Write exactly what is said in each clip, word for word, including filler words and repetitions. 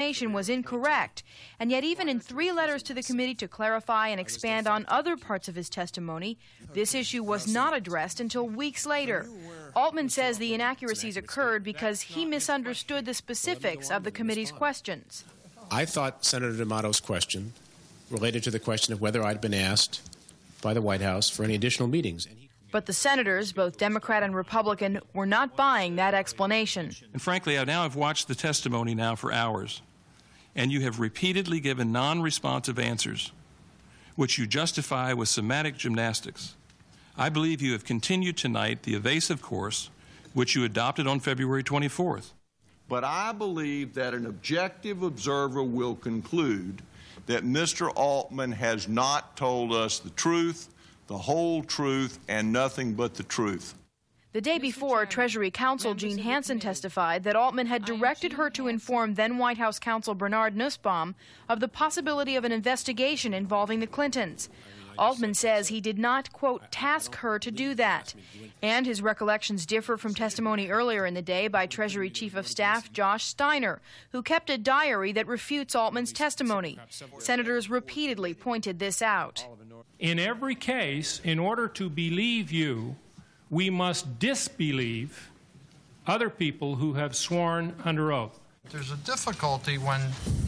explanation was incorrect. And yet even in three letters to the committee to clarify and expand on other parts of his testimony, this issue was not addressed until weeks later. Altman says the inaccuracies occurred because he misunderstood the specifics of the committee's questions. I thought Senator D'Amato's question related to the question of whether I'd been asked by the White House for any additional meetings. But the senators, both Democrat and Republican, were not buying that explanation. And frankly, I now have watched the testimony now for hours, and you have repeatedly given non-responsive answers, which you justify with semantic gymnastics. I believe you have continued tonight the evasive course which you adopted on February twenty-fourth. But I believe that an objective observer will conclude that Mister Altman has not told us the truth, the whole truth, and nothing but the truth. The day before, Treasury counsel Jean Hansen testified that Altman had directed her to inform then White House counsel Bernard Nussbaum of the possibility of an investigation involving the Clintons. Altman says he did not, quote, task her to do that. And his recollections differ from testimony earlier in the day by Treasury Chief of Staff Josh Steiner, who kept a diary that refutes Altman's testimony. Senators repeatedly pointed this out. In every case, in order to believe you, we must disbelieve other people who have sworn under oath. There's a difficulty when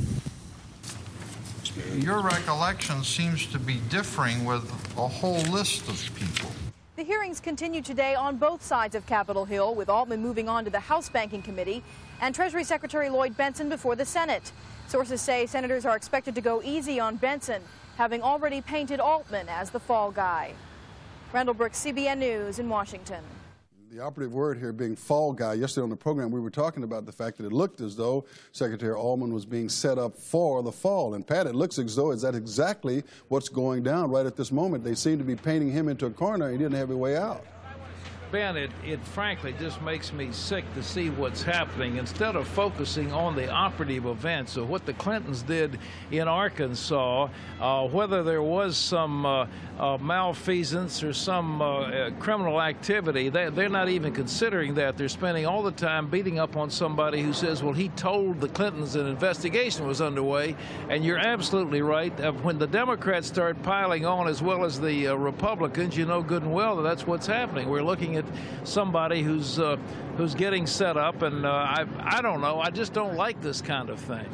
your recollection seems to be differing with a whole list of people. The hearings continue today on both sides of Capitol Hill, with Altman moving on to the House Banking Committee and Treasury Secretary Lloyd Bentsen before the Senate. Sources say senators are expected to go easy on Bentsen, having already painted Altman as the fall guy. Randall Brooks, C B N News in Washington. The operative word here being fall guy. Yesterday on the program, we were talking about the fact that it looked as though Secretary Altman was being set up for the fall. And, Pat, it looks as though is that exactly what's going down right at this moment. They seem to be painting him into a corner, and he didn't have a way out. Ben, it, it frankly just makes me sick to see what's happening. Instead of focusing on the operative events of what the Clintons did in Arkansas, uh, whether there was some uh, uh, malfeasance or some uh, uh, criminal activity, they, they're not even considering that. They're spending all the time beating up on somebody who says, well, he told the Clintons an investigation was underway. And you're absolutely right. Uh, when the Democrats start piling on, as well as the uh, Republicans, you know good and well that that's what's happening. We're looking at somebody who's uh, who's getting set up, and uh, I I don't know. I just don't like this kind of thing.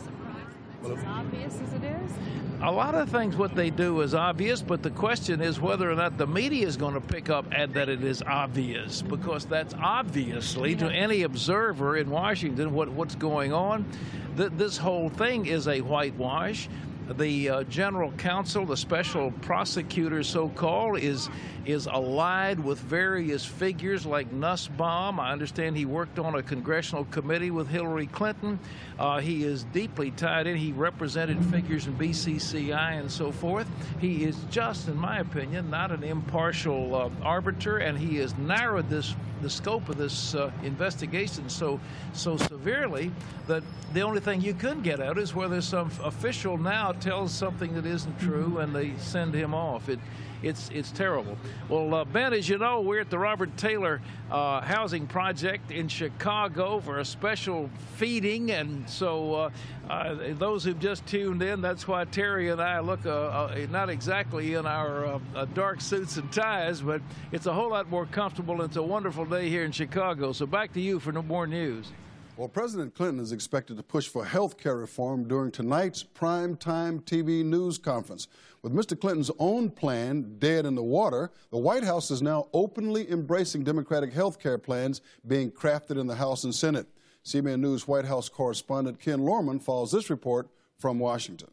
It's as obvious as it is. A lot of things what they do is obvious, but the question is whether or not the media is going to pick up at that it is obvious, because that's obviously to any observer in Washington what what's going on. Th this whole thing is a whitewash. The uh, general counsel, the special prosecutor, so-called, is is allied with various figures like Nussbaum. I understand he worked on a congressional committee with Hillary Clinton. Uh, he is deeply tied in. He represented figures in B C C I and so forth. He is just, in my opinion, not an impartial uh, arbiter, and he has narrowed this the scope of this uh, investigation so so severely that the only thing you could get out is whether some official now tells something that isn't true and they send him off. It, it's it's terrible. Well, uh, Ben, as you know, we're at the Robert Taylor uh, Housing Project in Chicago for a special feeding, and so uh, uh, those who've just tuned in, that's why Terry and I look uh, uh, not exactly in our uh, uh, dark suits and ties, but it's a whole lot more comfortable, and it's a wonderful day here in Chicago. So back to you for no more news. Well, President Clinton is expected to push for health care reform during tonight's primetime T V news conference. With Mister Clinton's own plan dead in the water, the White House is now openly embracing Democratic health care plans being crafted in the House and Senate. C B N News White House correspondent Ken Lorman follows this report from Washington.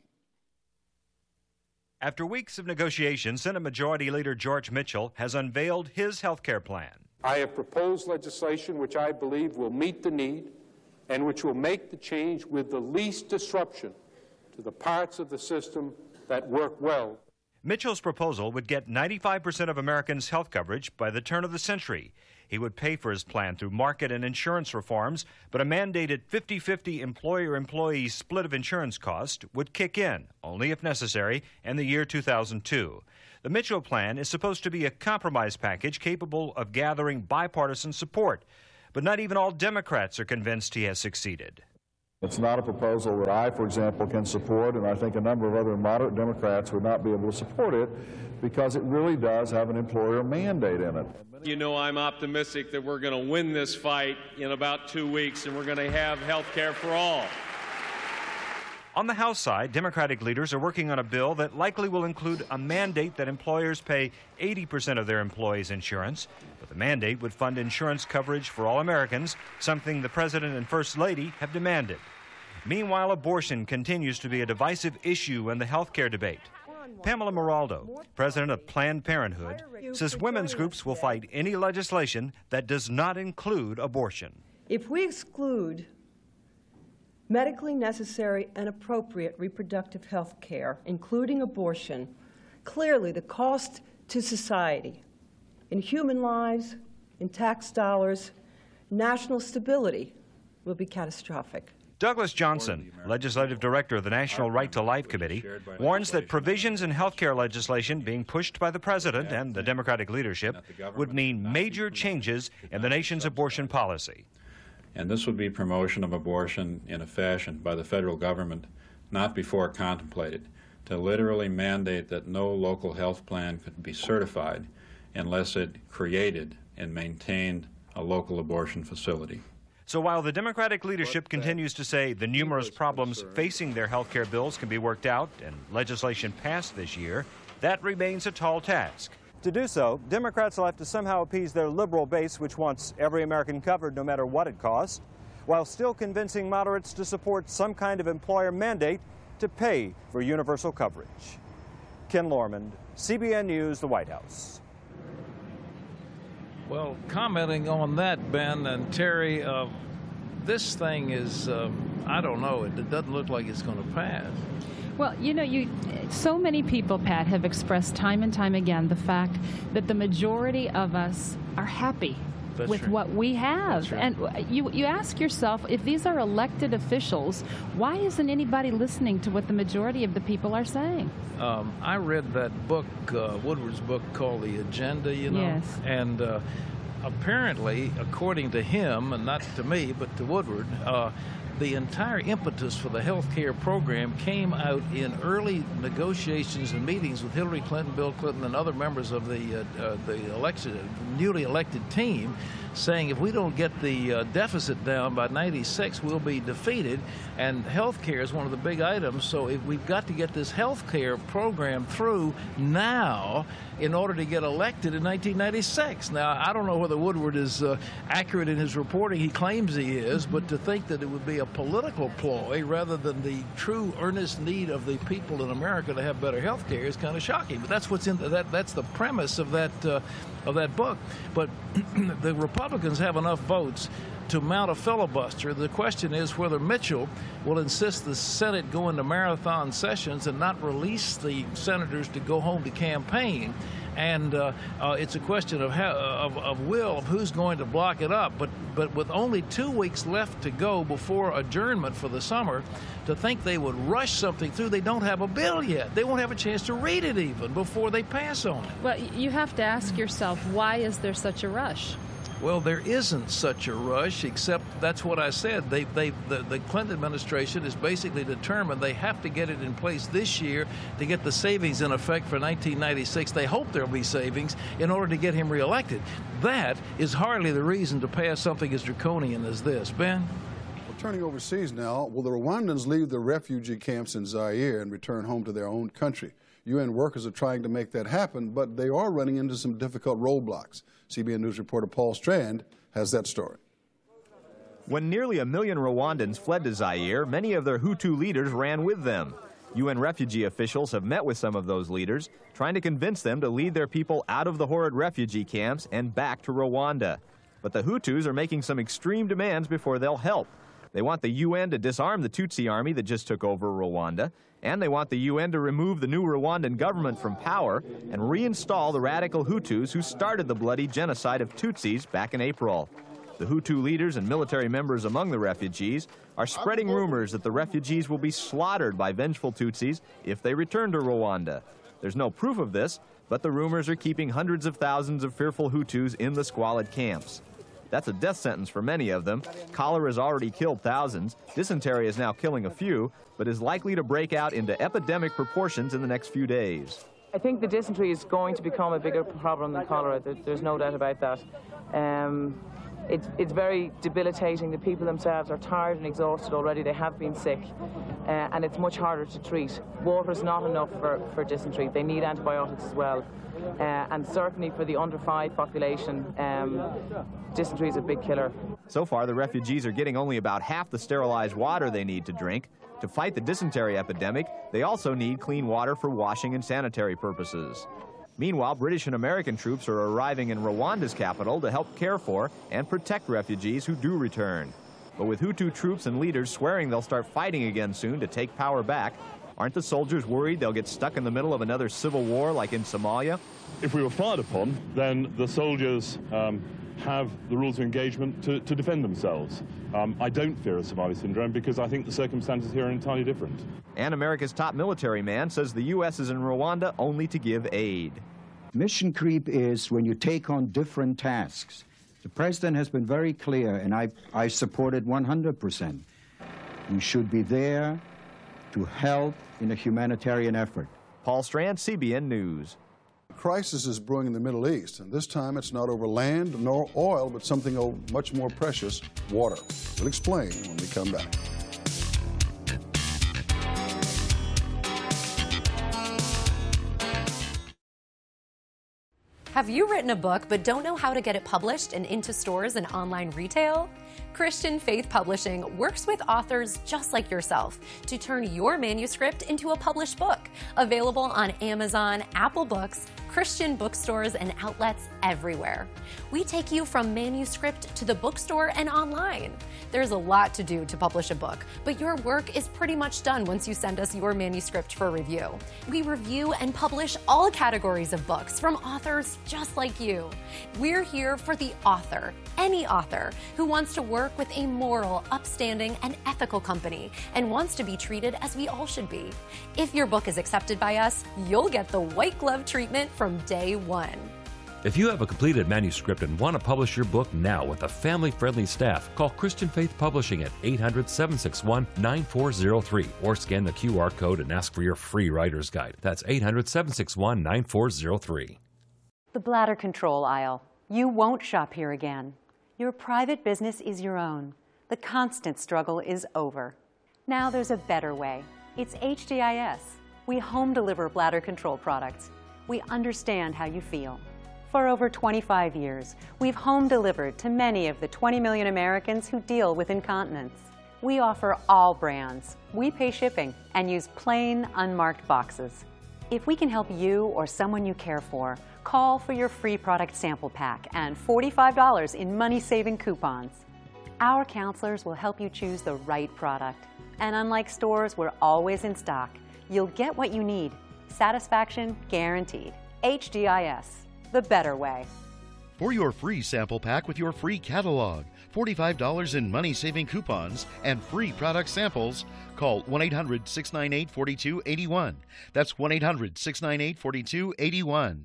After weeks of negotiations, Senate Majority Leader George Mitchell has unveiled his health care plan. I have proposed legislation which I believe will meet the need and which will make the change with the least disruption to the parts of the system that work well. Mitchell's proposal would get ninety-five percent of Americans' health coverage by the turn of the century. He would pay for his plan through market and insurance reforms, but a mandated fifty fifty employer-employee split of insurance cost would kick in, only if necessary, in the year two thousand two. The Mitchell plan is supposed to be a compromise package capable of gathering bipartisan support, but not even all Democrats are convinced he has succeeded. It's not a proposal that I, for example, can support, and I think a number of other moderate Democrats would not be able to support it because it really does have an employer mandate in it. You know, I'm optimistic that we're going to win this fight in about two weeks and we're going to have health care for all. On the House side, Democratic leaders are working on a bill that likely will include a mandate that employers pay eighty percent of their employees' insurance. But the mandate would fund insurance coverage for all Americans, something the President and First Lady have demanded. Meanwhile, abortion continues to be a divisive issue in the health care debate. Pamela Maraldo, president of Planned Parenthood, says women's groups will fight any legislation that does not include abortion. If we exclude medically necessary and appropriate reproductive health care, including abortion, clearly the cost to society in human lives, in tax dollars, national stability will be catastrophic. Douglas Johnson, legislative director of the National Right to Life Committee, warns that provisions in health care legislation being pushed by the president and the Democratic leadership would mean major changes in the nation's abortion policy. And this would be promotion of abortion in a fashion by the federal government not before contemplated, to literally mandate that no local health plan could be certified unless it created and maintained a local abortion facility. So while the Democratic leadership continues to say the numerous problems facing their health care bills can be worked out and legislation passed this year, that remains a tall task. To do so, Democrats will have to somehow appease their liberal base, which wants every American covered no matter what it costs, while still convincing moderates to support some kind of employer mandate to pay for universal coverage. Ken Lormond, C B N News, the White House. Well, commenting on that, Ben and Terry, uh, this thing is, uh, I don't know, it, it doesn't look like it's going to pass. Well, you know, you so many people, Pat, have expressed time and time again the fact that the majority of us are happy That's with true. what we have. That's and right. you, you ask yourself, if these are elected officials, why isn't anybody listening to what the majority of the people are saying? Um, I read that book, uh, Woodward's book called The Agenda, you know. Yes. And uh, apparently, according to him, and not to me, but to Woodward, uh, the entire impetus for the health care program came out in early negotiations and meetings with Hillary Clinton, Bill Clinton, and other members of the uh, uh, the election, newly elected team, saying if we don't get the uh, deficit down by ninety-six, we'll be defeated. And health care is one of the big items, so if we've got to get this health care program through now in order to get elected in nineteen ninety-six. Now, I don't know whether Woodward is uh, accurate in his reporting. He claims he is, but to think that it would be a political ploy rather than the true earnest need of the people in America to have better health care is kind of shocking. But that's what's in the, that that's the premise of that uh, of that book. But the Republicans have enough votes to mount a filibuster. The question is whether Mitchell will insist the Senate go into marathon sessions and not release the senators to go home to campaign. And uh, uh, it's a question of, how, of, of will, of who's going to block it up. But, but with only two weeks left to go before adjournment for the summer, to think they would rush something through, they don't have a bill yet. They won't have a chance to read it even before they pass on it. Well, you have to ask yourself, why is there such a rush? Well, there isn't such a rush, except that's what I said. They, they, the, the Clinton administration is basically determined they have to get it in place this year to get the savings in effect for nineteen ninety-six. They hope there'll be savings in order to get him reelected. That is hardly the reason to pass something as draconian as this. Ben? Well, turning overseas now, will the Rwandans leave the refugee camps in Zaire and return home to their own country? U N workers are trying to make that happen, but they are running into some difficult roadblocks. C B N News reporter Paul Strand has that story. When nearly a million Rwandans fled to Zaire, many of their Hutu leaders ran with them. U N refugee officials have met with some of those leaders, trying to convince them to lead their people out of the horrid refugee camps and back to Rwanda. But the Hutus are making some extreme demands before they'll help. They want the U N to disarm the Tutsi army that just took over Rwanda, and they want the U N to remove the new Rwandan government from power and reinstall the radical Hutus who started the bloody genocide of Tutsis back in April. The Hutu leaders and military members among the refugees are spreading rumors that the refugees will be slaughtered by vengeful Tutsis if they return to Rwanda. There's no proof of this, but the rumors are keeping hundreds of thousands of fearful Hutus in the squalid camps. That's a death sentence for many of them. Cholera has already killed thousands. Dysentery is now killing a few, but is likely to break out into epidemic proportions in the next few days. I think the dysentery is going to become a bigger problem than cholera. There's no doubt about that. Um, it's, it's very debilitating. The people themselves are tired and exhausted already. They have been sick, uh, and it's much harder to treat. Water is not enough for, for dysentery. They need antibiotics as well. Uh, and certainly for the under five population, um, dysentery is a big killer. So far, the refugees are getting only about half the sterilized water they need to drink. To fight the dysentery epidemic, they also need clean water for washing and sanitary purposes. Meanwhile, British and American troops are arriving in Rwanda's capital to help care for and protect refugees who do return. But with Hutu troops and leaders swearing they'll start fighting again soon to take power back, aren't the soldiers worried they'll get stuck in the middle of another civil war like in Somalia? If we were fired upon, then the soldiers um, have the rules of engagement to, to defend themselves. Um, I don't fear a Somali syndrome because I think the circumstances here are entirely different. And America's top military man says the U S is in Rwanda only to give aid. Mission creep is when you take on different tasks. The president has been very clear, and I, I support it one hundred percent. You should be there to help in a humanitarian effort. Paul Strand, C B N News. A crisis is brewing in the Middle East, and this time it's not over land nor oil, but something oh, much more precious, water. We'll explain when we come back. Have you written a book but don't know how to get it published and into stores and online retail? Christian Faith Publishing works with authors just like yourself to turn your manuscript into a published book. Available on Amazon, Apple Books, Christian bookstores, and outlets everywhere. We take you from manuscript to the bookstore and online. There's a lot to do to publish a book, but your work is pretty much done once you send us your manuscript for review. We review and publish all categories of books from authors just like you. We're here for the author, any author who wants to work with a moral, upstanding, and ethical company and wants to be treated as we all should be. If your book is accepted by us, you'll get the white glove treatment from day one. If you have a completed manuscript and want to publish your book now with a family-friendly staff, call Christian Faith Publishing at eight hundred, seven six one, nine four zero three or scan the Q R code and ask for your free writer's guide. That's eight hundred, seven six one, nine four zero three. The bladder control aisle. You won't shop here again. Your private business is your own. The constant struggle is over. Now there's a better way. It's H D I S. We home deliver bladder control products. We understand how you feel. For over twenty-five years, we've home delivered to many of the twenty million Americans who deal with incontinence. We offer all brands. We pay shipping and use plain, unmarked boxes. If we can help you or someone you care for, call for your free product sample pack and forty-five dollars in money-saving coupons. Our counselors will help you choose the right product. And unlike stores, we're always in stock. You'll get what you need. Satisfaction guaranteed. H D I S, the better way. For your free sample pack with your free catalog, forty-five dollars in money-saving coupons, and free product samples, call one eight hundred, six nine eight, four two eight one. That's one eight hundred, six nine eight, four two eight one.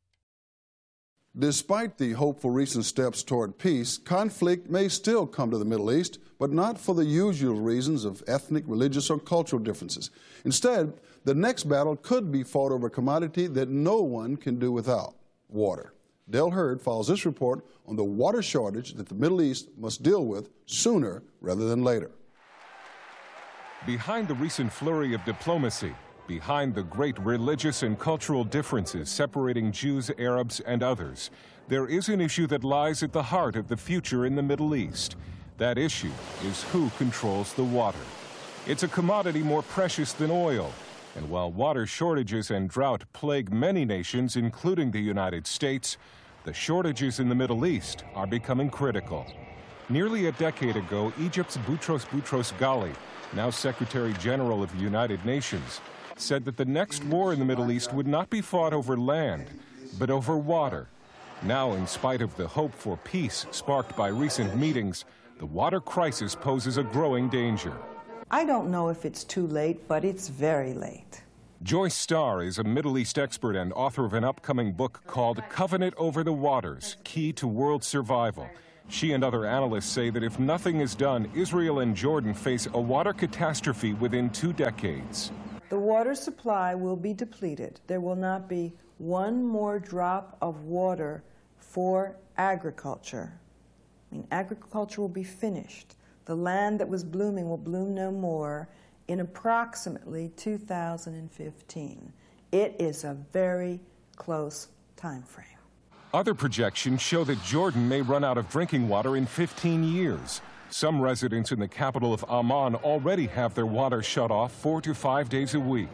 Despite the hopeful recent steps toward peace, conflict may still come to the Middle East, but not for the usual reasons of ethnic, religious, or cultural differences. Instead, the next battle could be fought over a commodity that no one can do without: water. Del Hurd follows this report on the water shortage that the Middle East must deal with sooner rather than later. Behind the recent flurry of diplomacy, behind the great religious and cultural differences separating Jews, Arabs, and others, there is an issue that lies at the heart of the future in the Middle East. That issue is who controls the water. It's a commodity more precious than oil, and while water shortages and drought plague many nations, including the United States, the shortages in the Middle East are becoming critical. Nearly a decade ago, Egypt's Boutros Boutros-Ghali, now Secretary General of the United Nations, said that the next war in the Middle East would not be fought over land, but over water. Now, in spite of the hope for peace sparked by recent meetings, the water crisis poses a growing danger. I don't know if it's too late, but it's very late. Joyce Starr is a Middle East expert and author of an upcoming book called Covenant Over the Waters, Key to World Survival. She and other analysts say that if nothing is done, Israel and Jordan face a water catastrophe within two decades. The water supply will be depleted. There will not be one more drop of water for agriculture. I mean, agriculture will be finished. The land that was blooming will bloom no more in approximately two thousand fifteen. It is a very close time frame. Other projections show that Jordan may run out of drinking water in fifteen years. Some residents in the capital of Amman already have their water shut off four to five days a week.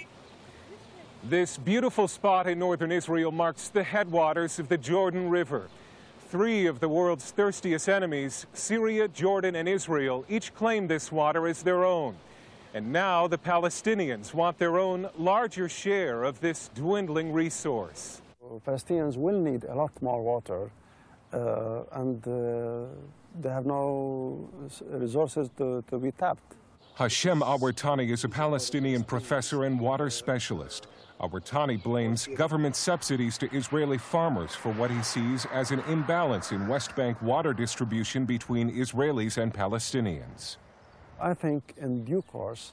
This beautiful spot in northern Israel marks the headwaters of the Jordan River. Three of the world's thirstiest enemies, Syria, Jordan, and Israel, each claim this water as their own. And now the Palestinians want their own larger share of this dwindling resource. Palestinians will need a lot more water, uh, and uh, they have no resources to, to be tapped. Hashem Awartani is a Palestinian professor and water specialist. Awartani blames government subsidies to Israeli farmers for what he sees as an imbalance in West Bank water distribution between Israelis and Palestinians. I think in due course,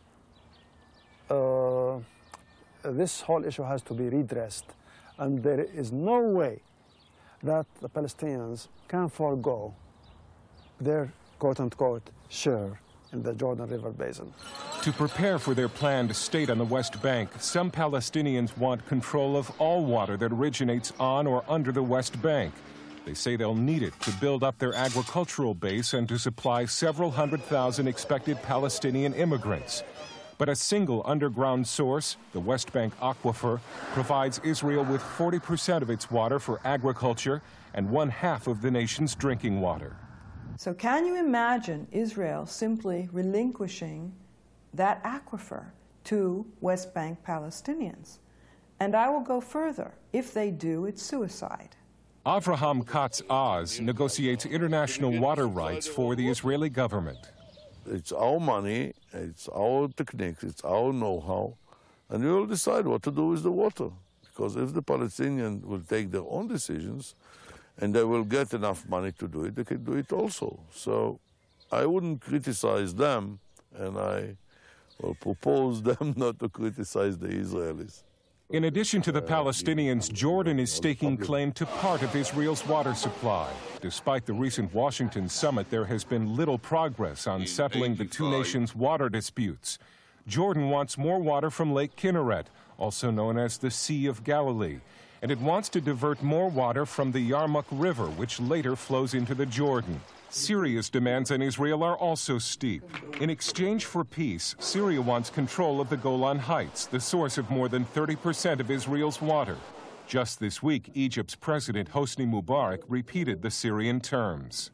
uh, this whole issue has to be redressed, and there is no way that the Palestinians can forego their quote-unquote share in the Jordan River Basin. To prepare for their planned state on the West Bank, some Palestinians want control of all water that originates on or under the West Bank. They say they'll need it to build up their agricultural base and to supply several hundred thousand expected Palestinian immigrants. But a single underground source, the West Bank Aquifer, provides Israel with forty percent of its water for agriculture and one half of the nation's drinking water. So can you imagine Israel simply relinquishing that aquifer to West Bank Palestinians? And I will go further. If they do, it's suicide. Avraham Katz Oz negotiates international water rights for the Israeli government. It's our money, it's our techniques, it's our know-how, and we will decide what to do with the water. Because if the Palestinians will take their own decisions, and they will get enough money to do it, they can do it also. So I wouldn't criticize them, and I will propose them not to criticize the Israelis. In addition to the Palestinians, Jordan is staking claim to part of Israel's water supply. Despite the recent Washington summit, there has been little progress on settling the two nations' water disputes. Jordan wants more water from Lake Kinneret, also known as the Sea of Galilee, and it wants to divert more water from the Yarmuk River, which later flows into the Jordan. Syria's demands on Israel are also steep. In exchange for peace, Syria wants control of the Golan Heights, the source of more than thirty percent of Israel's water. Just this week, Egypt's President Hosni Mubarak repeated the Syrian terms.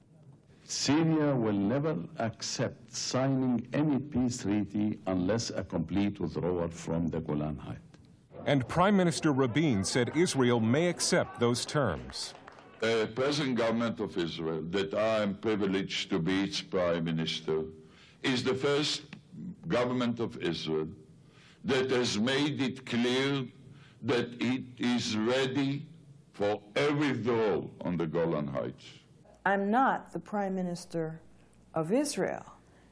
Syria will never accept signing any peace treaty unless a complete withdrawal from the Golan Heights. And Prime Minister Rabin said Israel may accept those terms. The present government of Israel, that I am privileged to be its prime minister, is the first government of Israel that has made it clear that it is ready for a withdrawal on the Golan Heights. I'm not the prime minister of Israel,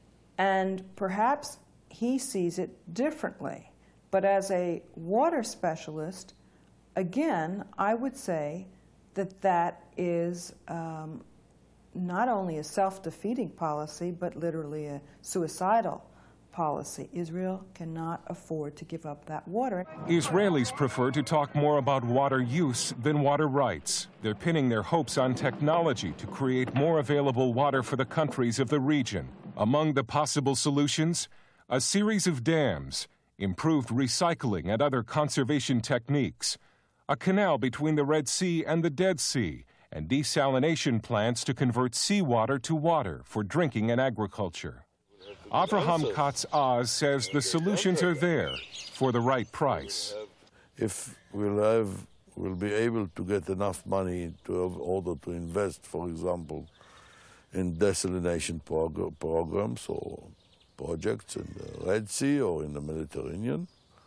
and perhaps he sees it differently. But as a water specialist, again, I would say that that is um, not only a self-defeating policy, but literally a suicidal policy. Israel cannot afford to give up that water. Israelis prefer to talk more about water use than water rights. They're pinning their hopes on technology to create more available water for the countries of the region. Among the possible solutions, a series of dams, improved recycling and other conservation techniques, a canal between the Red Sea and the Dead Sea, and desalination plants to convert seawater to water for drinking and agriculture. Avraham Katz Oz says the solutions are there for the right price. If we'll, have, we'll be able to get enough money to have order to invest, for example, in desalination prog programs or projects in the Red Sea or in the Mediterranean,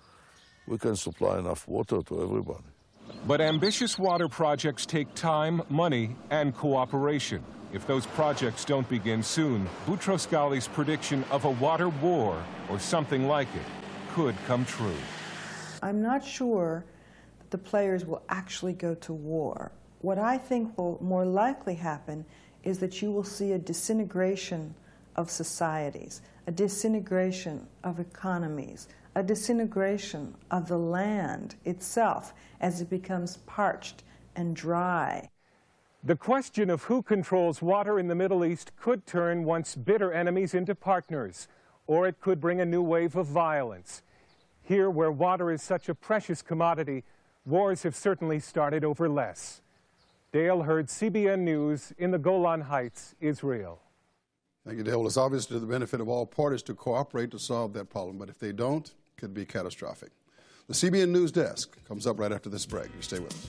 we can supply enough water to everybody. But ambitious water projects take time, money, and cooperation. If those projects don't begin soon, Boutros Ghali's prediction of a water war, or something like it, could come true. I'm not sure that the players will actually go to war. What I think will more likely happen is that you will see a disintegration of societies, a disintegration of economies, a disintegration of the land itself as it becomes parched and dry. The question of who controls water in the Middle East could turn once bitter enemies into partners, or it could bring a new wave of violence. Here, where water is such a precious commodity, wars have certainly started over less. Dale Hurd, C B N News, in the Golan Heights, Israel. Thank you, Dale. Well, it's obvious to the benefit of all parties to cooperate to solve that problem, but if they don't, it could be catastrophic. The C B N News Desk comes up right after this break. You stay with us.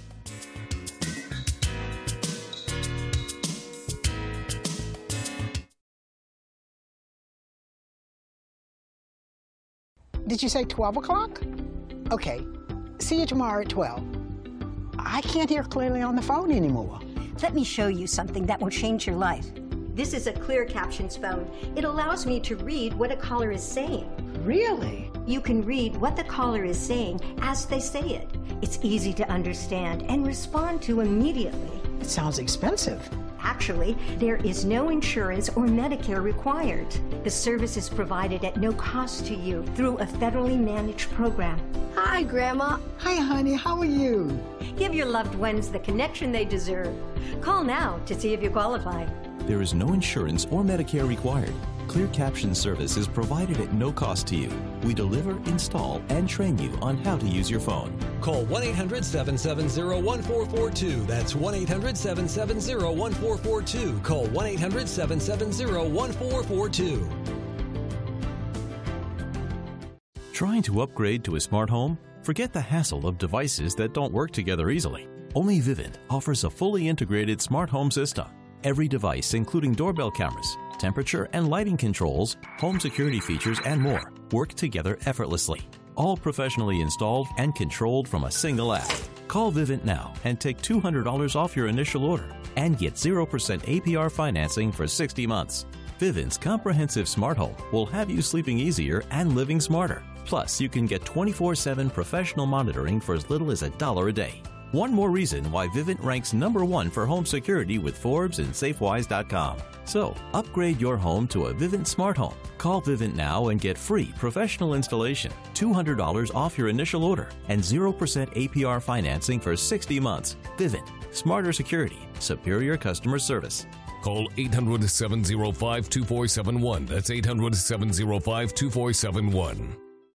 Did you say twelve o'clock? Okay. See you tomorrow at twelve. I can't hear clearly on the phone anymore. Let me show you something that will change your life. This is a Clear Captions phone. It allows me to read what a caller is saying. Really? You can read what the caller is saying as they say it. It's easy to understand and respond to immediately. It sounds expensive. Actually, there is no insurance or Medicare required. The service is provided at no cost to you through a federally managed program. Hi, Grandma. Hi, honey. How are you? Give your loved ones the connection they deserve. Call now to see if you qualify. There is no insurance or Medicare required. Clear Caption service is provided at no cost to you. We deliver, install, and train you on how to use your phone. Call one eight hundred, seven seven zero, one four four two. That's one eight hundred, seven seven zero, one four four two. Call one eight hundred, seven seven zero, one four four two. Trying to upgrade to a smart home? Forget the hassle of devices that don't work together easily. Only Vivint offers a fully integrated smart home system. Every device, including doorbell cameras, temperature and lighting controls, home security features, and more, work together effortlessly. All professionally installed and controlled from a single app. Call Vivint now and take two hundred dollars off your initial order and get zero percent A P R financing for sixty months. Vivint's comprehensive smart home will have you sleeping easier and living smarter. Plus, you can get twenty-four seven professional monitoring for as little as a dollar a day. One more reason why Vivint ranks number one for home security with Forbes and Safewise dot com. So, upgrade your home to a Vivint smart home. Call Vivint now and get free professional installation, two hundred dollars off your initial order, and zero percent A P R financing for sixty months. Vivint. Smarter security. Superior customer service. Call eight hundred, seven oh five, two four seven one. That's eight hundred, seven oh five, two four seven one.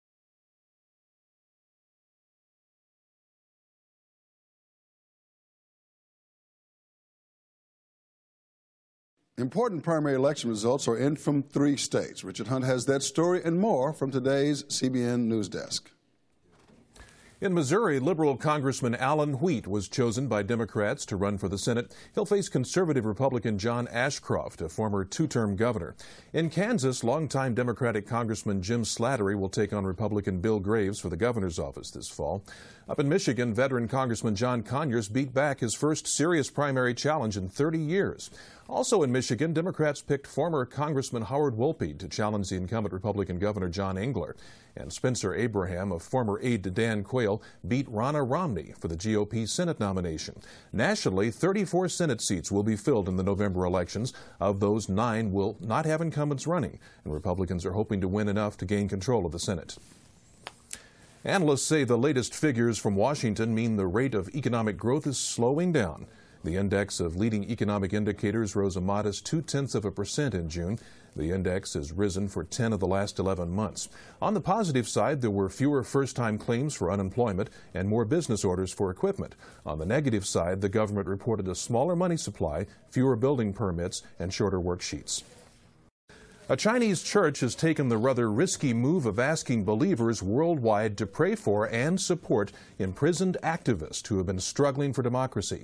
Important primary election results are in from three states. Richard Hunt has that story and more from today's C B N News Desk. In Missouri, liberal Congressman Alan Wheat was chosen by Democrats to run for the Senate. He'll face conservative Republican John Ashcroft, a former two-term governor. In Kansas, longtime Democratic Congressman Jim Slattery will take on Republican Bill Graves for the governor's office this fall. Up in Michigan, veteran Congressman John Conyers beat back his first serious primary challenge in thirty years. Also in Michigan, Democrats picked former Congressman Howard Wolpe to challenge the incumbent Republican Governor John Engler. And Spencer Abraham, a former aide to Dan Quayle, beat Ronna Romney for the G O P Senate nomination. Nationally, thirty-four Senate seats will be filled in the November elections. Of those, nine will not have incumbents running, and Republicans are hoping to win enough to gain control of the Senate. Analysts say the latest figures from Washington mean the rate of economic growth is slowing down. The index of leading economic indicators rose a modest two-tenths of a percent in June. The index has risen for ten of the last eleven months. On the positive side, there were fewer first-time claims for unemployment and more business orders for equipment. On the negative side, the government reported a smaller money supply, fewer building permits, and shorter worksheets. A Chinese church has taken the rather risky move of asking believers worldwide to pray for and support imprisoned activists who have been struggling for democracy.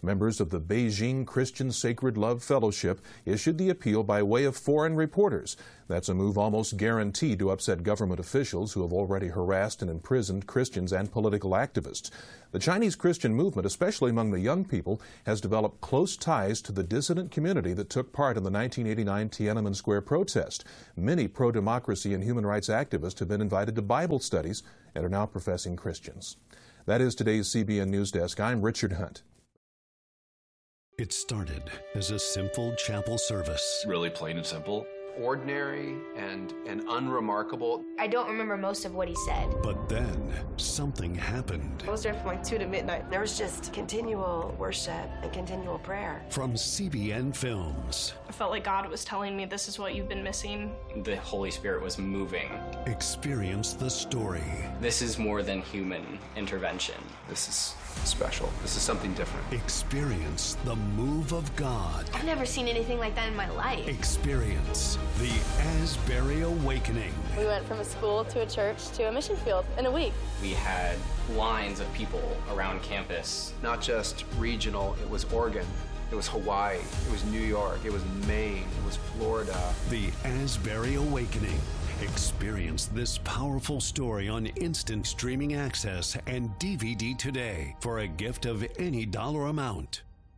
Members of the Beijing Christian Sacred Love Fellowship issued the appeal by way of foreign reporters. That's a move almost guaranteed to upset government officials who have already harassed and imprisoned Christians and political activists. The Chinese Christian movement, especially among the young people, has developed close ties to the dissident community that took part in the nineteen eighty-nine Tiananmen Square protest. Many pro-democracy and human rights activists have been invited to Bible studies and are now professing Christians. That is today's C B N News Desk. I'm Richard Hunt. It started as a simple chapel service. Really plain and simple. Ordinary and, and unremarkable. I don't remember most of what he said. But then something happened. I was there from like two to midnight. There was just continual worship and continual prayer. From C B N Films. I felt like God was telling me this is what you've been missing. The Holy Spirit was moving. Experience the story. This is more than human intervention. This is special. This is something different. Experience the move of God. I've never seen anything like that in my life. Experience the Asbury Awakening. We went from a school to a church to a mission field in a week. We had lines of people around campus. Not just regional, it was Oregon. It was Hawaii, it was New York, it was Maine, it was Florida. The Asbury Awakening. Experience this powerful story on instant streaming access and D V D today for a gift of any dollar amount.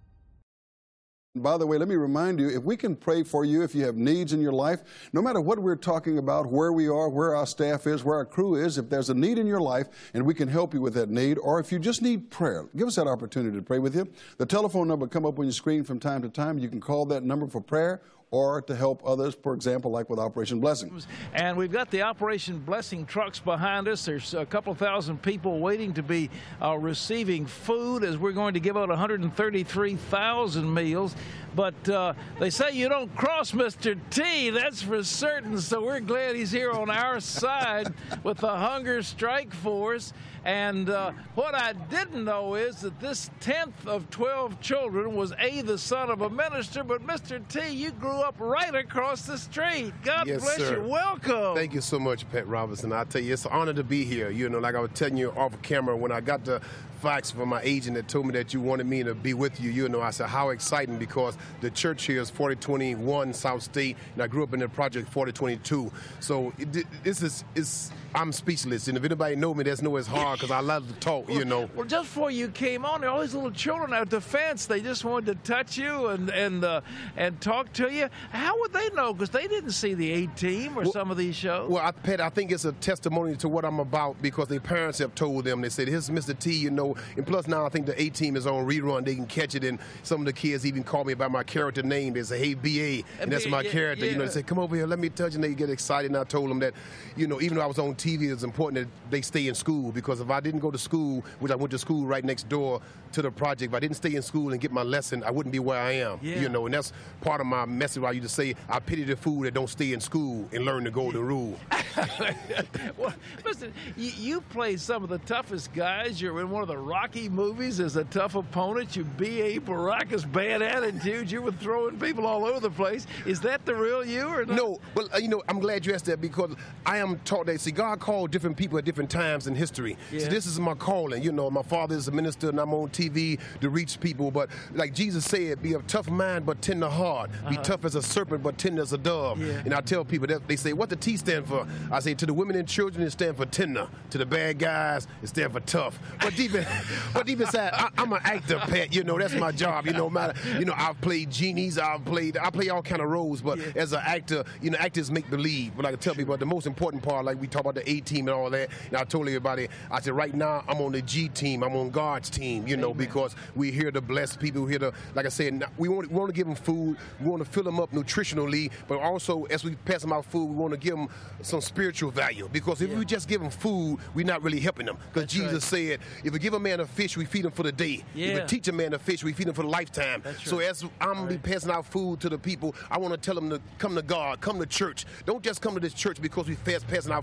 By the way, let me remind you, if we can pray for you, if you have needs in your life, no matter what we're talking about, where we are, where our staff is, where our crew is, if there's a need in your life and we can help you with that need, or if you just need prayer, give us that opportunity to pray with you. The telephone number will come up on your screen from time to time. You can call that number for prayer or to help others, for example, like with Operation Blessing. And we've got the Operation Blessing trucks behind us. There's a couple thousand people waiting to be uh, receiving food as we're going to give out one hundred thirty-three thousand meals. But uh, they say you don't cross Mister T, that's for certain, so we're glad he's here on our side with the Hunger Strike Force. And uh, what I didn't know is that this tenth of twelve children was A, the son of a minister, but Mister T, you grew up right across the street. God yes, bless sir. you. Welcome. Thank you so much, Pat Robinson. I tell you, it's an honor to be here. You know, like I was telling you off camera, when I got the fax from my agent that told me that you wanted me to be with you, you know, I said, how exciting, because the church here is forty twenty-one South State, and I grew up in the project forty twenty-two. So it, this is, it's, I'm speechless. And if anybody know me, that's know it's hard, because I love to talk, you know. Well, just before you came on, there all these little children at the fence. They just wanted to touch you and and uh, and talk to you. How would they know? Because they didn't see the A-Team or well, some of these shows. Well, I, Pat, I think it's a testimony to what I'm about, because their parents have told them. They said, here's Mister T, you know. And plus now I think the A-Team is on rerun. They can catch it. And some of the kids even call me by my character name. They say, hey, B A. And that's my yeah, character. Yeah. You know, they say, come over here, let me touch you. And they get excited. And I told them that, you know, even though I was on T V, it's important that they stay in school, because if I didn't go to school, which I went to school right next door to the project, if I didn't stay in school and get my lesson, I wouldn't be where I am. Yeah. You know, and that's part of my message where I used to say, I pity the fool that don't stay in school and learn the golden rule. Well, listen, you, you play some of the toughest guys. You're in one of the Rocky movies as a tough opponent. You B A. Baracus, bad attitude. You were throwing people all over the place. Is that the real you or not? No, well, uh, you know, I'm glad you asked that, because I am taught that, see, God called different people at different times in history. Yeah. So this is my calling. You know, my father is a minister and I'm on T V to reach people. But like Jesus said, be of tough mind but tender heart. Uh-huh. Be tough as a serpent but tender as a dove. Yeah. And I tell people that, they say, what the T stand for? I say, to the women and children, it stand for tender. To the bad guys, it stand for tough. But deep, in, but deep inside, I, I'm an actor, Pat. You know, that's my job. You know, matter. You know, I've played genies. I've played. I play all kind of roles. But yeah. as an actor, you know, actors make believe. But like I tell people, the most important part, like we talk about the A-Team and all that. And I told everybody, I said, right now I'm on the G team. I'm on God's team. You know, Amen. Because we're here to bless people. We're here to, like I said, we want, we want to give them food. We want to fill them up nutritionally. But also, as we pass them out food, we want to give them some spiritual value. Because if yeah. we just give them food, we're not really helping them. Because Jesus right. said, if we give a man a fish, we feed him for the day. Yeah. If we teach a man a fish, we feed him for the lifetime. That's so right. as I'm going right. to be passing out food to the people, I want to tell them to come to God, come to church. Don't just come to this church because we fast passing out food today.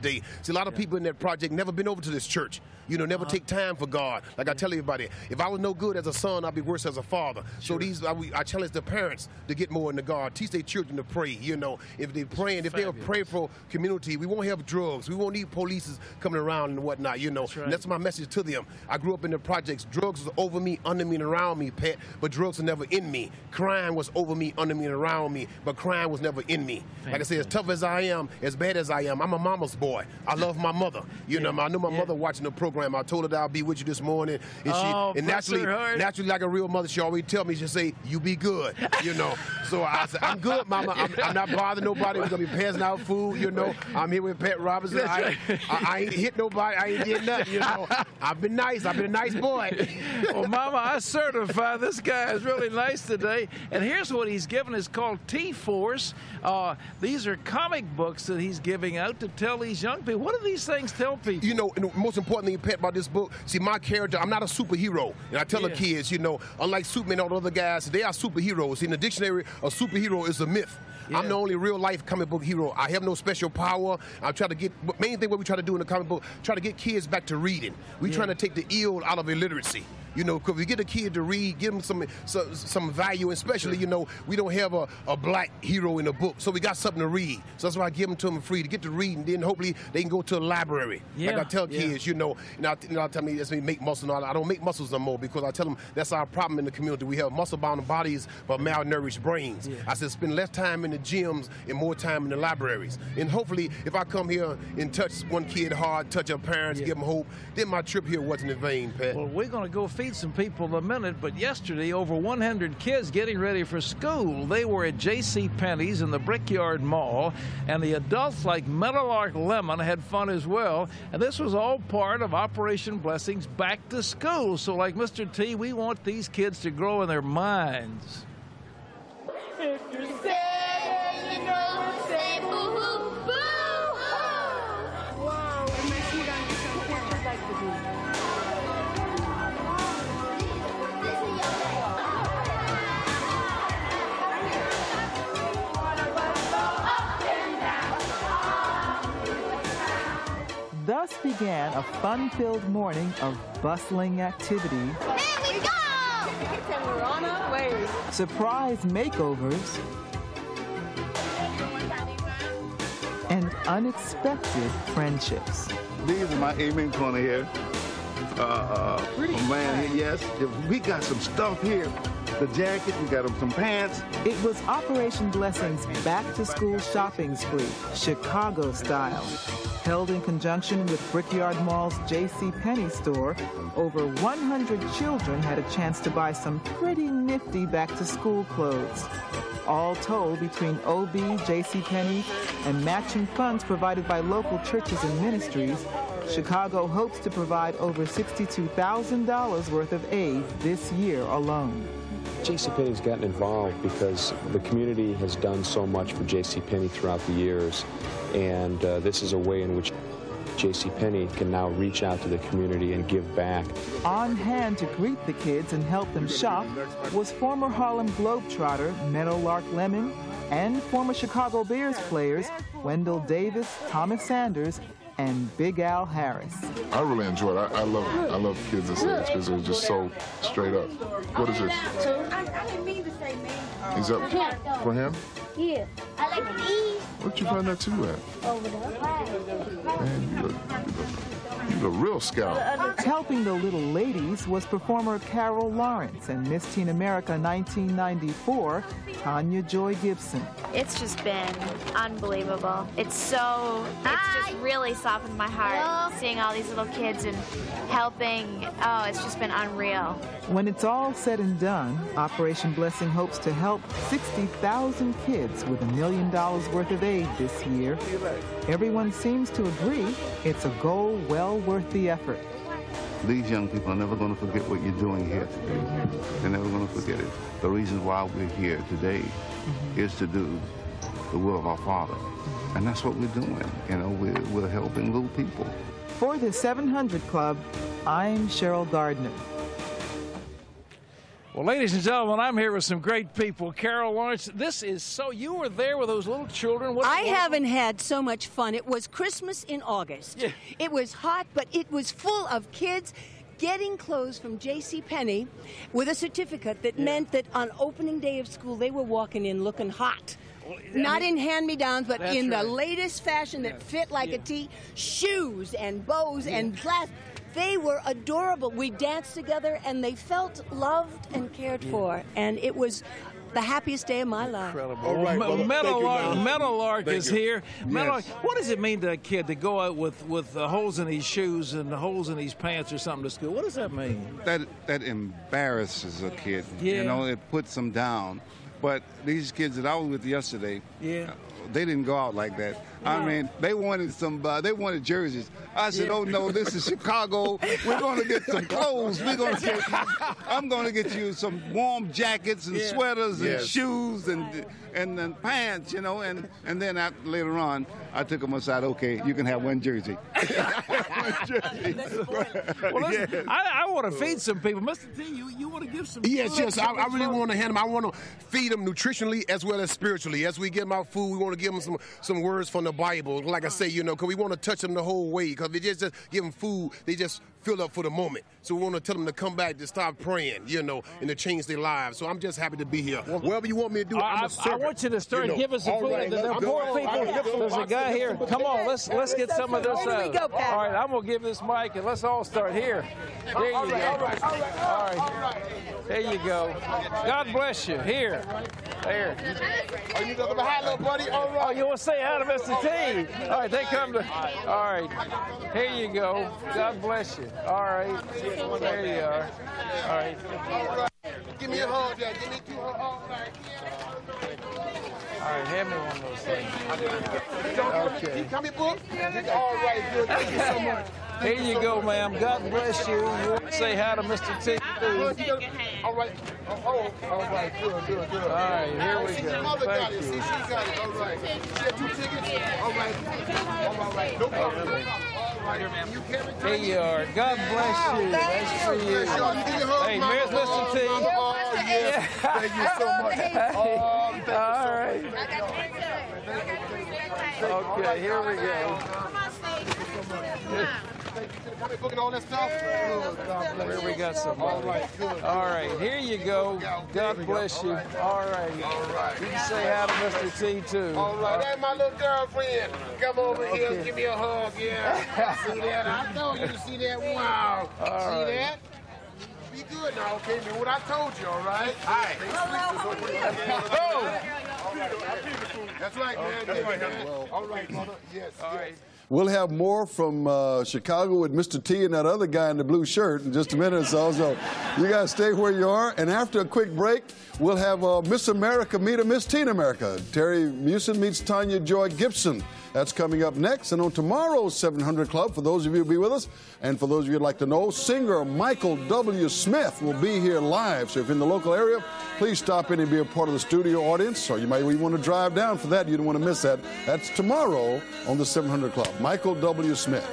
today. See, a lot of people in that project never been over to this church. You know, never Uh-huh. take time for God. Like I tell everybody, if I was no good as a son, I'd be worse as a father. So these, I, we- I challenge the parents to get more into God. Teach their children to pray. You know, if they're praying, if they'll pray for community, we won't have drugs. We won't need police coming around and whatnot. You know, That's right. and that's my message to them. I grew up in the projects. Drugs was over me, under me, and around me, pet. But drugs were never in me. Crime was over me, under me, and around me. But crime was never in me. Like I said, as tough as I am, as bad as I am, I'm a mama's boy. I love my mother. You know, I knew my mother watching the program. I told her that I'll be with you this morning. And, she, Oh, and bless naturally, her heart. naturally, like a real mother, she always tell me, she say, you be good, you know. So I said, I'm good, mama. I'm, I'm not bothering nobody. We're going to be passing out food, you know. I'm here with Pat Robinson. That's I, right. I, I ain't hit nobody. I ain't did nothing, you know. I've been nice. I've been a nice boy. Well, Mama, I certify this guy is really nice today. And here's what he's given. It's called T-Force. Uh, these are comic books that he's giving out to tell these young people. What do these things tell people? You know, and the most important thing, Pat, about this book, see, my character, I'm not a superhero. And I tell Yeah. the kids, you know, unlike Superman and all the other guys, they are superheroes. In the dictionary, a superhero is a myth. I'm the only real-life comic book hero. I have no special power. I try to get, main thing what we try to do in the comic book, try to get kids back to reading. We Yeah. trying to take the ill out of illiteracy. You know, because we get a kid to read, give them some some, some value, especially, you know, we don't have a, a black hero in the book, so we got something to read. So that's why I give them to them free, to get to read, and then hopefully they can go to a library. Yeah, Like I tell yeah. kids, you know, and I, you know, I tell me that's me make muscle. No, I don't make muscles no more because I tell them that's our problem in the community. We have muscle-bound bodies but malnourished brains. I said spend less time in the gyms and more time in the libraries. And hopefully, if I come here and touch one kid hard, touch her parents, give them hope, then my trip here wasn't in vain, Pat. Well, we're going to go feed some people in a minute, but yesterday, over one hundred kids getting ready for school. They were at J C Penney's in the Brickyard Mall, and the adults like Meadowlark Lemon had fun as well. And this was all part of Operation Blessings Back to School. So like Mister T, we want these kids to grow in their minds. If you're sad, you know, say boo-hoo, boo-hoo. Wow, it makes me want to do some pictures like this. Thus began a fun-filled morning of bustling activity, Here we go! And we're on our way. surprise makeovers, and unexpected friendships. These are my aiming corner here. Uh, uh, oh man, here, yes, we got some stuff here. The jacket, we got them some pants. It was Operation Blessings back-to-school shopping spree, Chicago style. Held in conjunction with Brickyard Mall's J C Penney store, over one hundred children had a chance to buy some pretty nifty back-to-school clothes. All told, between O B, J C Penney, and matching funds provided by local churches and ministries, Chicago hopes to provide over sixty-two thousand dollars worth of aid this year alone. JCPenney's gotten involved because the community has done so much for JCPenney throughout the years, and uh, this is a way in which JCPenney can now reach out to the community and give back. On hand to greet the kids and help them shop was former Harlem Globetrotter Meadowlark Lemon and former Chicago Bears players Wendell Davis, Thomas Sanders, and Big Al Harris. I really enjoy it. I, I love I love kids this age because they're just so straight up. What is this? I, I didn't mean to say man. Is that for him? Yeah. I like these. Where'd you find that too at? Over there. Man, you look, you look, you look real scout. Helping the little ladies was performer Carol Lawrence and Miss Teen America nineteen ninety-four, Tanya Joy Gibson. It's just been unbelievable. It's so, it's just really softened my heart, seeing all these little kids and helping. Oh, it's just been unreal. When it's all said and done, Operation Blessing hopes to help sixty thousand kids with a million dollars worth of aid this year. Everyone seems to agree it's a goal well worth the effort. These young people are never going to forget what you're doing here today. They're never going to forget it. The reason why we're here today mm-hmm. is to do the will of our Father. Mm-hmm. And that's what we're doing. You know, we're, we're helping little people. For the seven hundred Club, I'm Cheryl Gardner. Well, ladies and gentlemen, I'm here with some great people. Carol Lawrence, this is so, you were there with those little children. What, I what, haven't had so much fun. It was Christmas in August. Yeah. It was hot, but it was full of kids getting clothes from J C Penney with a certificate that yeah. meant that on opening day of school, they were walking in looking hot. Well, Not mean, in hand-me-downs, but in right. the latest fashion that yeah. fit like yeah. a tee, shoes and bows yeah. and plastic. They were adorable. We danced together, and they felt loved and cared yeah. for, and it was the happiest day of my life. Incredible. All right, well, Meadowlark, Meadowlark is you. here. Meadowlark, yes. What does it mean to a kid to go out with, with uh, holes in his shoes and holes in his pants or something to school? What does that mean? That, that embarrasses a kid. Yeah. You know, it puts them down. But these kids that I was with yesterday, yeah. they didn't go out like that. I mean, they wanted some, uh, they wanted jerseys. I said, yeah. oh, no, this is Chicago. We're going to get some clothes. We're going to get, I'm going to get you some warm jackets and yeah. sweaters yes. and shoes and, and and pants, you know. And, and then I, later on, I took them aside, okay, you can have one jersey. one jersey. Well, listen, yes. I, I want to feed some people. Mister T, you, you want to give some Yes, yes, I, I really want to hand them. I want to feed them nutritionally as well as spiritually. As we give them our food, we want to give them some, some words from the Bible, like I say, you know, because we want to touch them the whole way. Because if we just, just give them food, they just fill up for the moment. So we want to tell them to come back, to start praying, you know, and to change their lives. So I'm just happy to be here. Whatever you want me to do, I, I'm a servant. I want you to start you know. giving some food. Right, the the poor people. There's a guy here. Come on, let's let's get some of this. Uh, go, all right, I'm gonna give this mic and let's all start here. There you all go. Right, all right, all right, all right. All right. There you go. God bless you. Here. There. Oh, you go behind, little buddy. All right. Oh, you want to say hi to Mister T? All right, they come to. All right. Here you go. God bless you. All right. There you are. All right. All right. Give me a hug, Dad. Give me two hugs. All right. All right, hand me one of those things. Okay. You come here, book? All right, good. Thank you so much. Here you go, ma'am. God bless you. You say hi to Mister T. All right. Oh, all right. Good, good, good. All right, here we go. Thank you. See, she got it. All right. She had two tickets. All right. All right. No problem. All right. Here you are. God bless you. That's for you. Hey, here's Mister T. Oh, yes. Thank you so much. Oh, thank you so much. All right. Okay, here we go. Where we got some. All right, good. All right, here you go. God bless you. All right. You can say hi to Mister T too. All right, that's my little girlfriend. Come over here, give me a hug. Yeah. See that? I know you see that. Wow. See that? Be good now, okay? Do what I told you, all right? Hi. Oh! That's right, man. Okay. Yeah, man. All right, mother. Yes. All right. We'll have more from uh, Chicago with Mister T and that other guy in the blue shirt in just a minute or so. So you guys stay where you are. And after a quick break, we'll have uh, Miss America meet a Miss Teen America. Terry Meeuwsen meets Tanya Joy Gibson. That's coming up next. And on tomorrow's seven hundred Club, for those of you who will be with us, and for those of you who'd like to know, singer Michael W. Smith will be here live. So if you're in the local area, please stop in and be a part of the studio audience. Or you might even want to drive down for that. You don't want to miss that. That's tomorrow on the seven hundred Club. Michael W. Smith.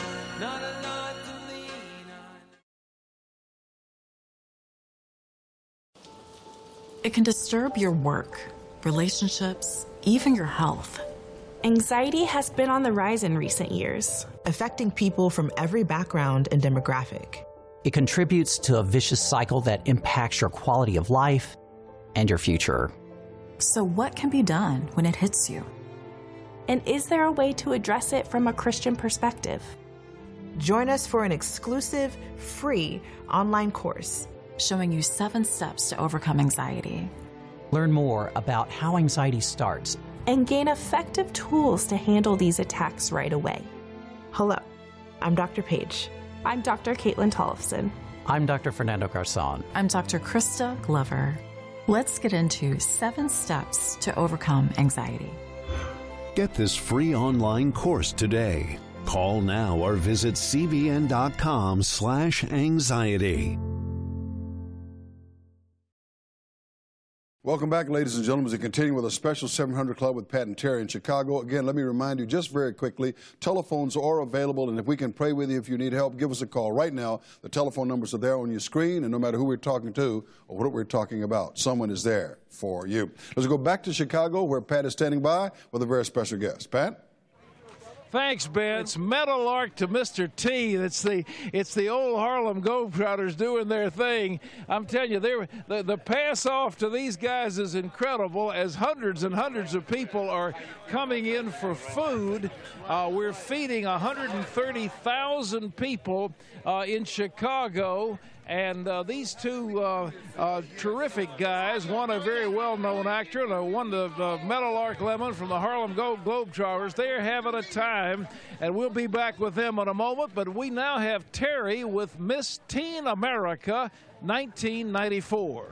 It can disturb your work, relationships, even your health. Anxiety has been on the rise in recent years, affecting people from every background and demographic. It contributes to a vicious cycle that impacts your quality of life and your future. So what can be done when it hits you? And is there a way to address it from a Christian perspective? Join us for an exclusive, free online course showing you seven steps to overcome anxiety. Learn more about how anxiety starts and gain effective tools to handle these attacks right away. Hello, I'm Doctor Paige. I'm Doctor Caitlin Tollefson. I'm Doctor Fernando Garzon. I'm Doctor Krista Glover. Let's get into seven steps to overcome anxiety. Get this free online course today. Call now or visit cbn.com slash anxiety. Welcome back, ladies and gentlemen, as we continue with a special seven hundred Club with Pat and Terry in Chicago. Again, let me remind you just very quickly, telephones are available, and if we can pray with you if you need help, give us a call right now. The telephone numbers are there on your screen, and no matter who we're talking to or what we're talking about, someone is there for you. Let's go back to Chicago, where Pat is standing by with a very special guest. Pat? Thanks, Ben. It's Meadowlark to Mister T. It's the it's the old Harlem Globetrotters doing their thing. I'm telling you, the, the pass off to these guys is incredible as hundreds and hundreds of people are coming in for food. Uh, we're feeding one hundred thirty thousand people uh, in Chicago. And uh, these two uh, uh, terrific guys, one a very well-known actor and one the uh, Meadowlark Lemon from the Harlem Globetrotters, they are having a time, and we'll be back with them in a moment. But we now have Terry with Miss Teen America nineteen ninety-four.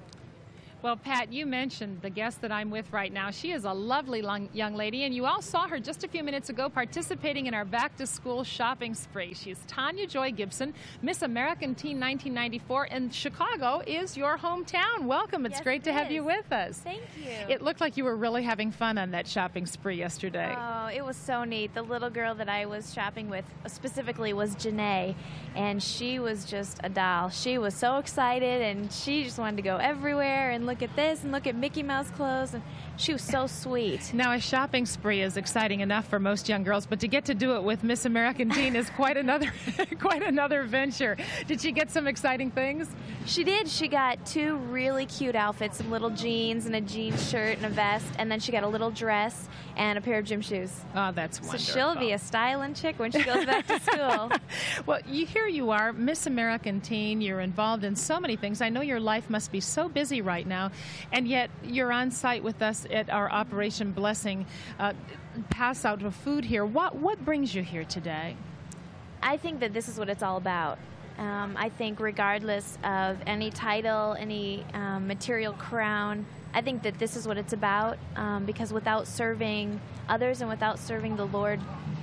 Well, Pat, you mentioned the guest that I'm with right now. She is a lovely young lady, and you all saw her just a few minutes ago participating in our back-to-school shopping spree. She's Tanya Joy Gibson, Miss American Teen nineteen ninety-four, and Chicago is your hometown. Welcome. It's yes, great to it have is. you with us. Thank you. It looked like you were really having fun on that shopping spree yesterday. Oh, it was so neat. The little girl that I was shopping with specifically was Janae, and she was just a doll. She was so excited, and she just wanted to go everywhere and look at this and look at Mickey Mouse clothes, and she was so sweet. Now, a shopping spree is exciting enough for most young girls, but to get to do it with Miss American Teen is quite another quite another venture. Did she get some exciting things? She did. She got two really cute outfits, some little jeans and a jean shirt and a vest, and then she got a little dress and a pair of gym shoes. Oh, that's wonderful. So she'll be a styling chick when she goes back to school. Well, you, here you are, Miss American Teen. You're involved in so many things. I know your life must be so busy right now, and yet you're on site with us at our Operation Blessing uh, pass out of food here. What, what brings you here today? I think that this is what it's all about. Um, I think regardless of any title, any um, material crown, I think that this is what it's about, um, because without serving others and without serving the Lord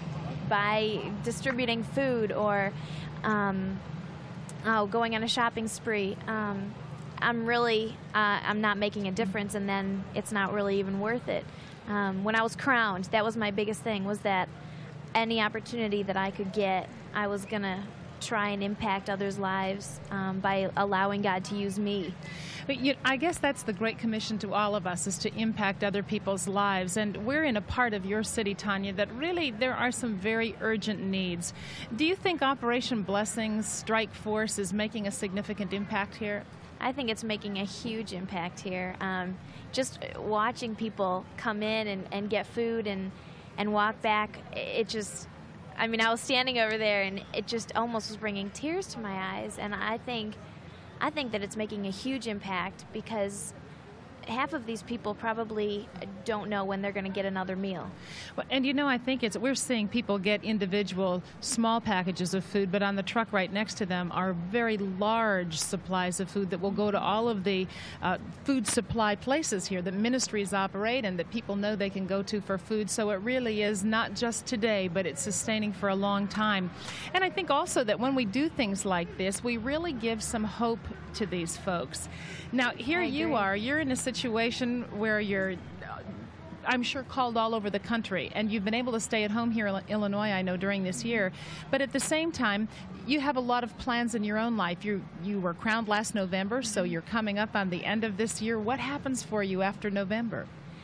by distributing food or um, oh, going on a shopping spree, um, I'm really, uh, I'm not making a difference, and then it's not really even worth it. Um, when I was crowned, that was my biggest thing, was that any opportunity that I could get, I was going to try and impact others' lives um, by allowing God to use me. But you, I guess that's the Great Commission to all of us, is to impact other people's lives. And we're in a part of your city, Tanya, that really there are some very urgent needs. Do you think Operation Blessings Strike Force is making a significant impact here? I think it's making a huge impact here. Um, just watching people come in and, and get food and, and walk back, it just, I mean, I was standing over there and it just almost was bringing tears to my eyes. And I think, I think that it's making a huge impact because half of these people probably don't know when they're going to get another meal. Well, and you know, I think it's, we're seeing people get individual small packages of food, but on the truck right next to them are very large supplies of food that will go to all of the uh, food supply places here that ministries operate and that people know they can go to for food. So it really is not just today, but it's sustaining for a long time. And I think also that when we do things like this, we really give some hope to these folks. Now, here you are, you're in a situation where you're, I'm sure, called all over the country, and you've been able to stay at home here in Illinois, I know, during this year. But at the same time, you have a lot of plans in your own life. You, you were crowned last November, so you're coming up on the end of this year. What happens for you after November?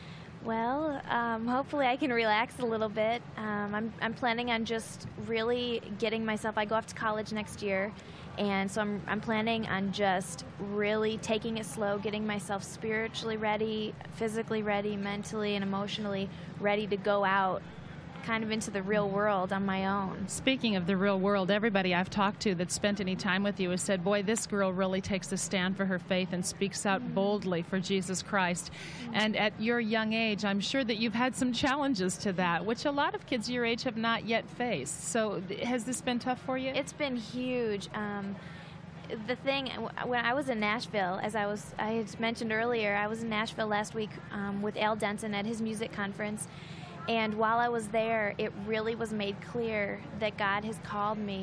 Well, um, hopefully I can relax a little bit. Um, I'm, I'm planning on just really getting myself, I go off to college next year, and so I'm, I'm planning on just really taking it slow, getting myself spiritually ready, physically ready, mentally and emotionally ready to go out kind of into the real world on my own. Speaking of the real world, everybody I've talked to that spent any time with you has said, boy, this girl really takes a stand for her faith and speaks out boldly for Jesus Christ. And at your young age, I'm sure that you've had some challenges to that, which a lot of kids your age have not yet faced. So has this been tough for you? It's been huge. Um, the thing, when I was in Nashville, as I was, I had mentioned earlier, I was in Nashville last week um, with Al Denton at his music conference. And while I was there, it really was made clear that God has called me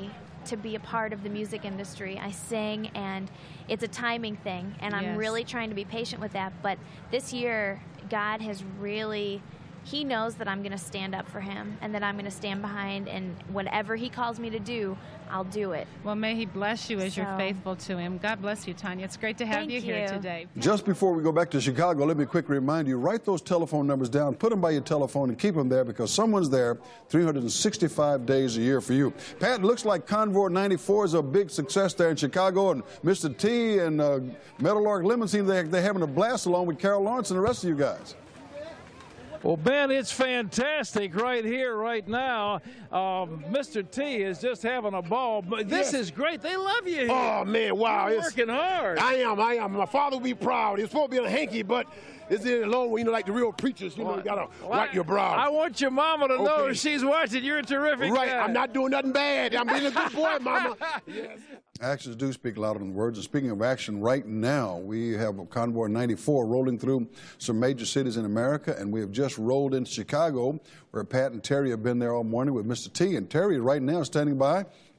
to be a part of the music industry. I sing, and it's a timing thing, and I'm Yes. really trying to be patient with that. But this year, God has really, He knows that I'm going to stand up for Him and that I'm going to stand behind, and whatever He calls me to do, I'll do it. Well, may He bless you as you're So- faithful to Him. God bless you, Tanya. It's great to have Thank you here you. today. Just before we go back to Chicago, let me quickly remind you, write those telephone numbers down, put them by your telephone, and keep them there, because someone's there three hundred sixty-five days a year for you. Pat, it looks like Convoy ninety-four is a big success there in Chicago, and Mister T and uh, Meadowlark Limousine, they're, they're having a blast along with Carol Lawrence and the rest of you guys. Well, Ben, it's fantastic right here, right now. Um, Mister T is just having a ball. But this Yes. is great. They love you here. Oh, man, wow. You're It's- working hard. I am, I am. My father will be proud. It's supposed to be a hanky, but it's in the long way, you know, like the real preachers, you know, you got to Well, wipe your brow. I want your mama to know Okay. she's watching. You're a terrific Right, guy. I'm not doing nothing bad. I'm being a good boy, mama. Yes. Actions do speak louder than words. And speaking of action, right now we have a Convoy ninety-four rolling through some major cities in America, and we have just rolled into Chicago, where Pat and Terry have been there all morning with Mister T. And Terry right now is standing by